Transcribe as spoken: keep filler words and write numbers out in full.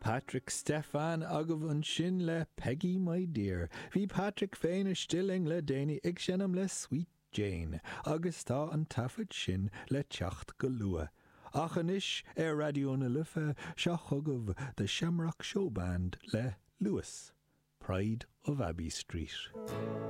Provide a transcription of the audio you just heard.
Patrick Stefan agah an sin le Peggy My Dear. Bhí Patrick féin a stilling le déine ag sinnam le Sweet Jane, agus tá an tafod sin le teacht go lua. Ach anis ar radio na lufa seo chugah the Shamrock Show Band le Lewis, Pride of Abbey Street.